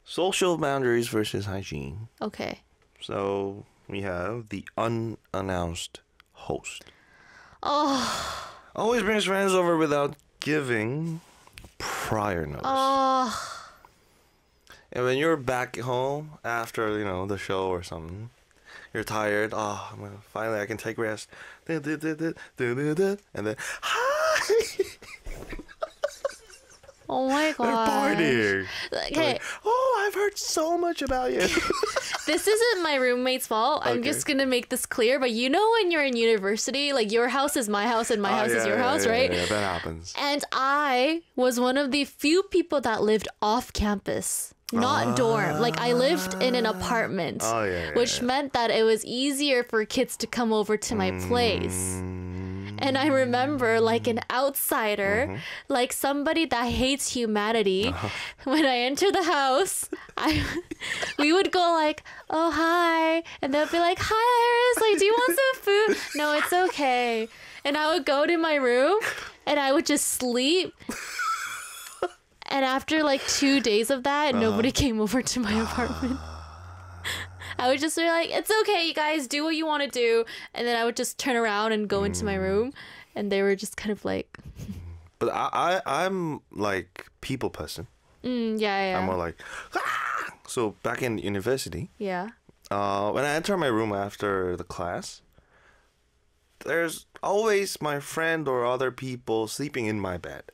Social boundaries versus hygiene. Okay. So we have the unannounced host. Oh. Always brings friends over without giving prior notice. Oh. And when you're back home after, the show or something, you're tired. Oh, finally I can take rest. And then, hi! Oh my They're god. partying. Okay. Like, oh, I've heard so much about you. This isn't my roommate's fault. I'm Okay. just gonna make this clear. But when you're in university, like your house is my house and my house is your house, right? Yeah, that happens. And I was one of the few people that lived off campus, not dorm. Like I lived in an apartment, Oh, yeah, which meant that it was easier for kids to come over to my place. And I remember, like an outsider, like somebody that hates humanity, when I enter the house, we would go like, "Oh, hi," and they'll be like, "Hi, Iris, like, do you want some food?" "No, it's okay." And I would go to my room, and I would just sleep. And after like 2 days of that, nobody came over to my apartment. I would just be like, "It's okay, you guys, do what you want to do." And then I would just turn around and go into my room. And they were just kind of like... But I'm like people person. Yeah. I'm more like, ah! So back in university, Yeah. when I enter my room after the class, there's always my friend or other people sleeping in my bed.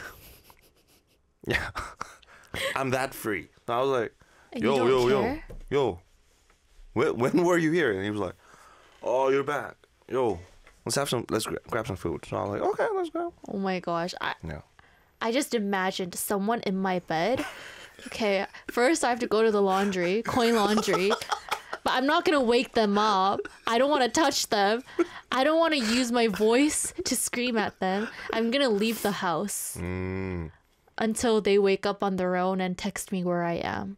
Yeah. I'm that free. I was like, And you yo, don't yo, care? yo. When were you here? And he was like, oh, you're back. Yo, let's grab some food. So I was like, okay, let's go. Oh my gosh. Yeah. I just imagined someone in my bed. Okay, first I have to go to the laundry, coin laundry. But I'm not going to wake them up. I don't want to touch them. I don't want to use my voice to scream at them. I'm going to leave the house until they wake up on their own and text me where I am.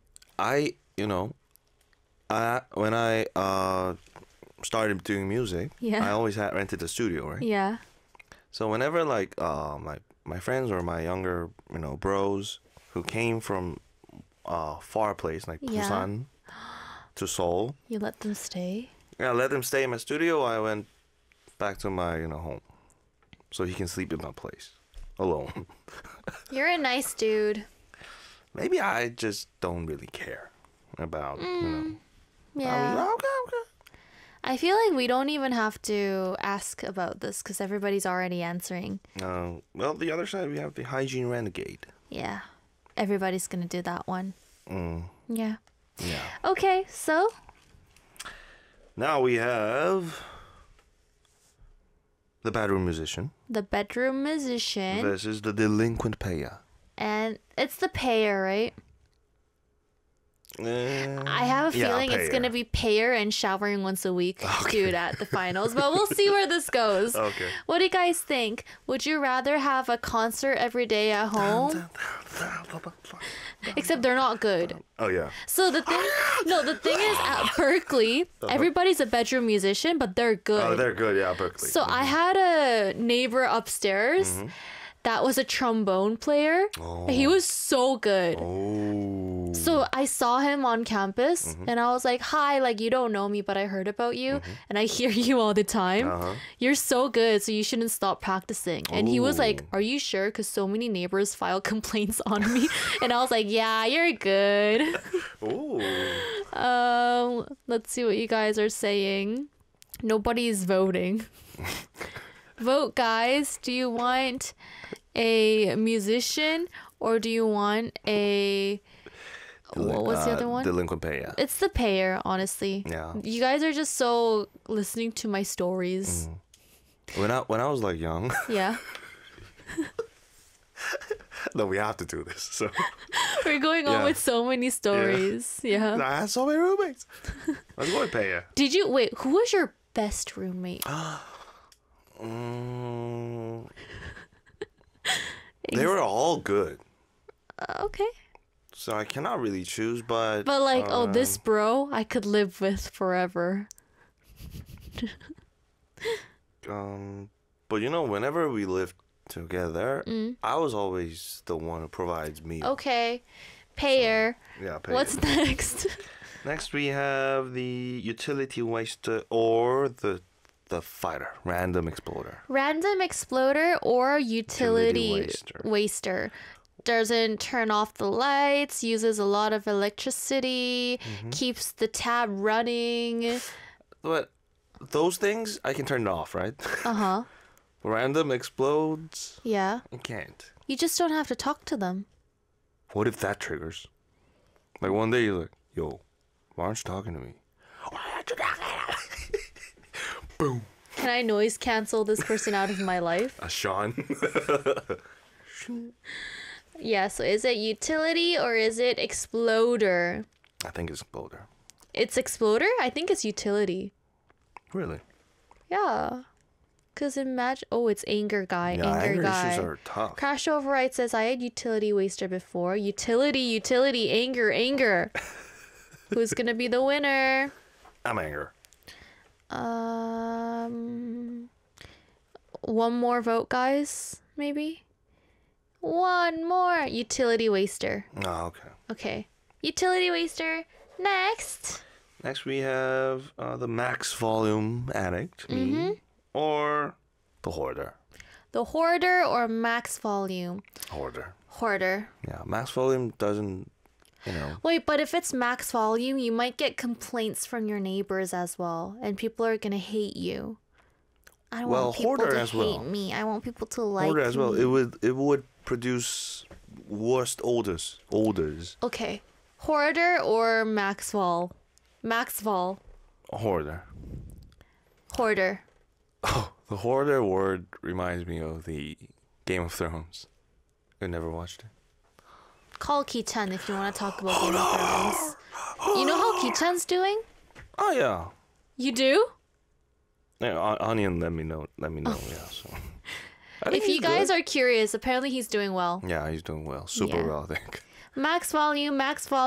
When I started doing music, Yeah. I always had rented a studio, right? Yeah. So whenever like my friends or my younger bros who came from far place like Yeah. Busan to Seoul, You let them stay? I let them stay in my studio. I went back to my home, so he can sleep in my place alone. You're a nice dude. Maybe I just don't really care about Yeah. okay. I feel like we don't even have to ask about this because everybody's already answering. Well, the other side we have the hygiene renegade. Yeah. Everybody's going to do that one. Yeah. Yeah. Okay, so Now we have the bedroom musician the bedroom musician, versus the delinquent payer. and it's the payer, right? I have a feeling it's going to be payer and showering once a week dude at the finals, but we'll see where this goes. Okay. What do you guys think? Would you rather have a concert every day at home? Except they're not good. Oh yeah. So the thing is at Berkeley, everybody's a bedroom musician, but they're good. Oh, they're good. Yeah, Berkeley. So I had a neighbor upstairs that was a trombone player. He was so good. Oh. So I saw him on campus and I was like, "Hi, like you don't know me, but I heard about you and I hear you all the time. You're so good, so you shouldn't stop practicing." And he was like, "Are you sure? Because so many neighbors file complaints on me." And I was like, "Yeah, you're good." Oh. Let's see what you guys are saying. Nobody's voting. Vote, guys. Do you want a musician or do you want a... What was the other one? Delinquent payer. It's the payer, honestly. Yeah. You guys are just so listening to my stories. When I was like young. Yeah. No, we have to do this. So We're going on Yeah. with so many stories. Yeah. I had so many roommates. Let's go with payer. Wait, who was your best roommate? They were all good, Okay. so I cannot really choose. But But like, this bro I could live with forever. but whenever we lived together, I was always the one who provides meals. Okay. Payer. Yeah, payer. What's next? Next we have the utility waster or the fighter, random exploder. Random exploder or utility waster. waster. Doesn't turn off the lights, uses a lot of electricity, keeps the tab running. But those things I can turn it off, right? Uh-huh. Random explodes, Yeah. I can't. You just don't have to talk to them. What if that triggers? Like one day you're like, yo, why aren't you talking to me? Why aren't you talking to me? Boom. Can I noise cancel this person out of my life? Sean. Yeah, so is it utility or is it exploder? I think it's exploder. It's exploder? I think it's utility. Really? Yeah. Because imagine... Oh, it's anger guy. Yeah, anger guy. issues are tough. Crash Override says, I had utility waster before. Utility, anger. Who's gonna be the winner? I'm anger. One more vote, guys, maybe? One more. Utility waster. Oh, okay. Okay. Utility waster. Next. Next we have the max volume addict, me, or the hoarder. The hoarder or max volume? Hoarder. Hoarder. Yeah, max volume doesn't, you know. Wait, but if it's max volume, you might get complaints from your neighbors as well, and people are gonna hate you. I don't want people hoarder to as hate well. me. I want people to like Hoarder as well. me. It would produce worst odors. Okay. Hoarder or max vol? Max vol. Hoarder. Hoarder. Oh, the hoarder word reminds me of the Game of Thrones. I never watched it. Call Ki-chan if you want to talk about Game of Thrones. You know how Ki-chan's doing? Oh yeah. You do? Yeah, Onion, let me know. Yeah. So. I think If you he's guys good. are curious, apparently he's doing well. Yeah, he's doing well. Super Yeah. well, I think. Max volume,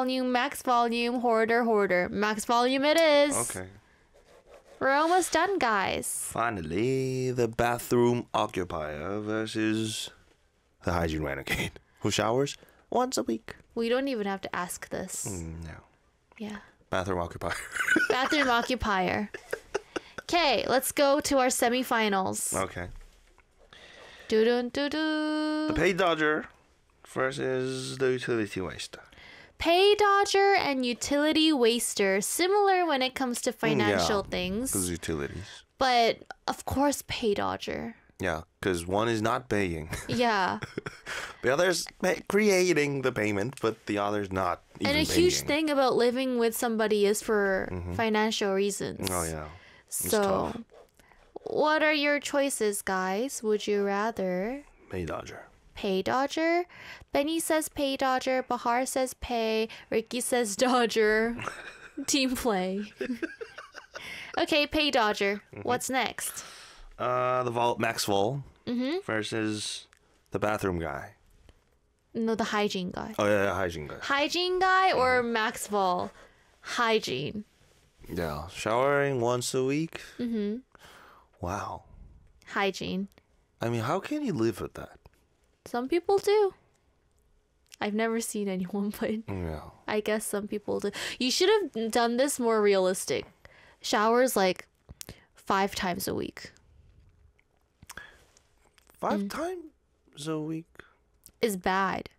hoarder. Max volume it is. Okay. We're almost done, guys. Finally, the bathroom occupier versus the hygiene renegade, who showers once a week. We don't even have to ask this. No. Yeah. Bathroom occupier. Bathroom occupier. Okay, let's go to our semifinals. Okay. Doo-doo, The doo-doo. pay dodger versus the utility waster. Pay dodger and utility waster, similar when it comes to financial things. Because utilities. But of course, pay dodger. Yeah, because one is not paying. Yeah. The other's creating the payment, but the other's not even And a paying. huge thing about living with somebody is for financial reasons. Oh, yeah. So, tough. what are your choices, guys? Would you rather Pay dodger. pay dodger? Benny says pay dodger. Bahar says pay. Ricky says dodger. Team play. Okay, pay dodger. What's next? The max vol versus the bathroom guy. No, the hygiene guy. Oh, yeah, hygiene guy. Hygiene guy or Max Vol? Hygiene. Yeah, showering once a week. Wow. Hygiene. I mean, how can you live with that? Some people do. I've never seen anyone, but Yeah. I guess some people do. You should have done this more realistic. Showers like 5 times a week 5 times a week? is bad.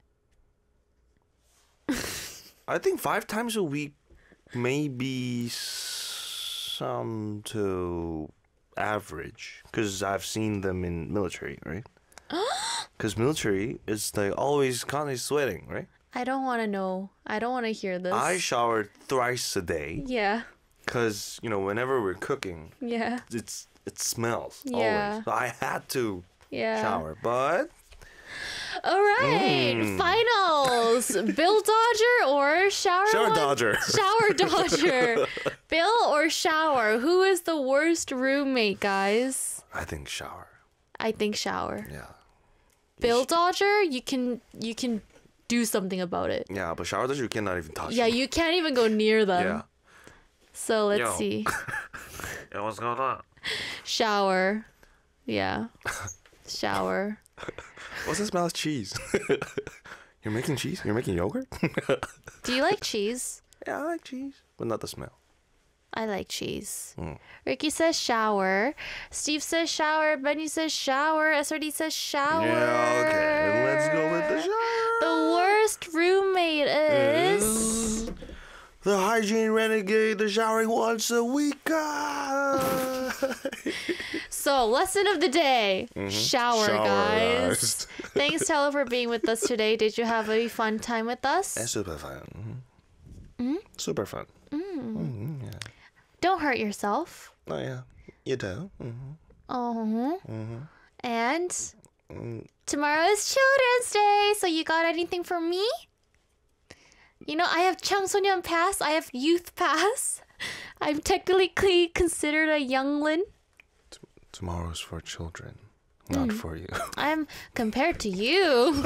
I think 5 times a week may be some to average. Because I've seen them in military, right? Because military is like always constantly sweating, right? I don't want to know. I don't want to hear this. I shower thrice a day. Yeah. Because, whenever we're cooking, Yeah. it smells Yeah. always. So I had to Yeah. shower. But All right. Finals. Bill Dodger or shower one? dodger. Shower Dodger. Bill or shower? Who is the worst roommate, guys? I think shower. I think shower. Yeah. Bill Dodger, you can do something about it. Yeah, but shower dodger you cannot even touch. Yeah, them. you can't even go near them. Yeah. So let's Yo. see. Yeah, what's going on? Shower. Yeah. Shower. What's that smell of cheese? You're making cheese? You're making yogurt? Do you like cheese? Yeah, I like cheese, but not the smell. I like cheese. Mm. Ricky says shower. Steve says shower. Benny says shower. SRD says shower. Yeah, okay. Let's go with the shower. The worst roommate is... The hygiene renegade, the showering once a week. So, lesson of the day. Shower, Shower, guys. guys. Thanks, Telo, for being with us today. Did you have a fun time with us? It's super fun. Super fun. Yeah. Don't hurt yourself. Oh, yeah. You do. Oh. And tomorrow is Children's Day. So, you got anything for me? You know, I have 청소년 pass. I have youth pass. I'm technically considered a youngling. Tomorrow's for children, not for you. I'm compared to you.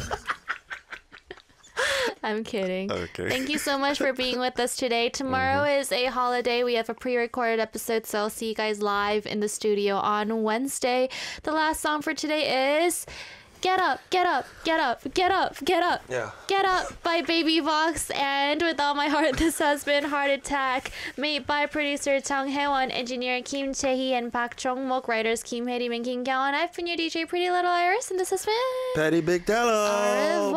I'm kidding. Okay. Thank you so much for being with us today. Tomorrow is a holiday. We have a pre-recorded episode, so I'll see you guys live in the studio on Wednesday. The last song for today is Get Up, Get Up, Get Up, Get Up, Get Up. Yeah. Get Up by Baby Vox. And with all my heart, this has been Heart Attack, made by producer Chung Hae-won, engineer Kim Chae-hee, and Park Jong-mok, writers Kim Hae-rim and Kim Kyung-won. I've been your DJ Pretty Little Iris, and this has been... Patty Big Tello. Au revoir.